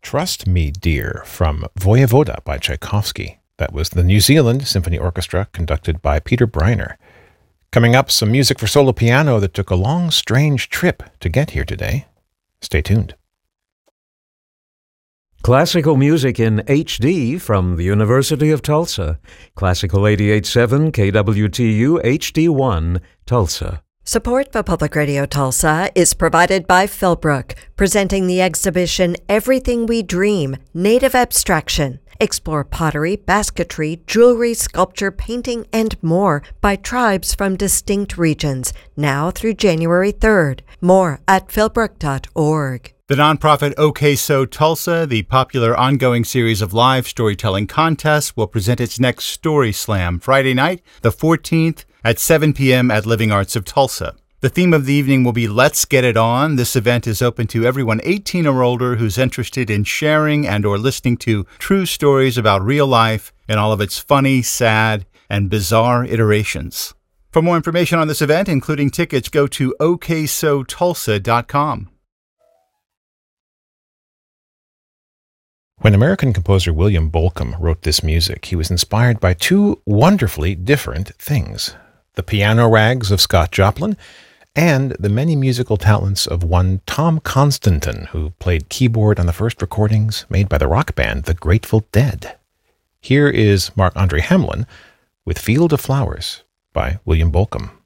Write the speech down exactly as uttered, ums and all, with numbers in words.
Trust Me, Dear from Voyevoda by Tchaikovsky. That was the New Zealand Symphony Orchestra conducted by Peter Breiner. Coming up, some music for solo piano that took a long, strange trip to get here today. Stay tuned. Classical music in H D from the University of Tulsa. Classical eighty-eight point seven K W T U H D one, Tulsa. Support for Public Radio Tulsa is provided by Philbrook, presenting the exhibition Everything We Dream, Native Abstraction. Explore pottery, basketry, jewelry, sculpture, painting, and more by tribes from distinct regions, now through January third. More at philbrook dot org. The nonprofit OK So Tulsa, the popular ongoing series of live storytelling contests, will present its next Story Slam Friday night, the fourteenth, at seven p.m. at Living Arts of Tulsa. The theme of the evening will be Let's Get It On. This event is open to everyone eighteen or older who's interested in sharing and or listening to true stories about real life in all of its funny, sad, and bizarre iterations. For more information on this event, including tickets, go to o k so tulsa dot com. When American composer William Bolcom wrote this music, he was inspired by two wonderfully different things: the piano rags of Scott Joplin and the many musical talents of one Tom Constantin, who played keyboard on the first recordings made by the rock band The Grateful Dead. Here is Marc-Andre Hamelin with Field of Flowers by William Bolcom.